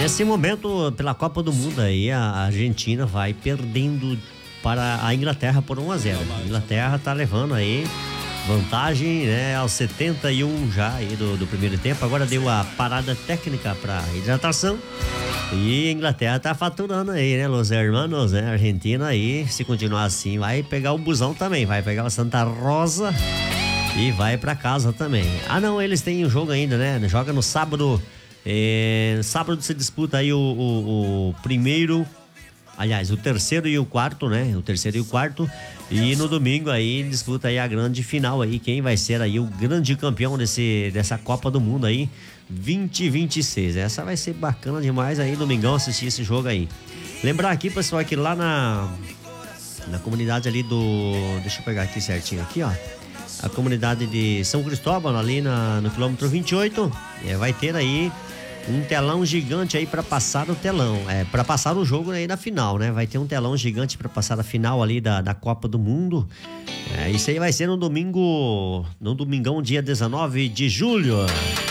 Nesse momento, pela Copa do Mundo aí, a Argentina vai perdendo para a Inglaterra por 1-0. A Inglaterra tá levando aí vantagem, né, aos 71 já aí do primeiro tempo. Agora deu a parada técnica para hidratação. E a Inglaterra tá faturando aí, né, Los Hermanos, né? A Argentina aí, se continuar assim, vai pegar o busão também, vai pegar o Santa Rosa e vai pra casa também. Ah, não, eles têm um jogo ainda, né? Joga no sábado. Sábado se disputa aí o primeiro, aliás, o terceiro e o quarto, né? O terceiro e o quarto. E no domingo aí disputa aí a grande final aí, quem vai ser aí o grande campeão dessa Copa do Mundo aí, 2026. Essa vai ser bacana demais aí, domingão, assistir esse jogo aí. Lembrar aqui, pessoal, que lá na comunidade ali deixa eu pegar aqui certinho aqui, ó. A comunidade de São Cristóvão, ali no quilômetro 28, vai ter aí um telão gigante aí para passar o telão, para passar o jogo aí na final, né? Vai ter um telão gigante para passar a final ali da Copa do Mundo. Isso aí vai ser no domingão, dia 19 de julho.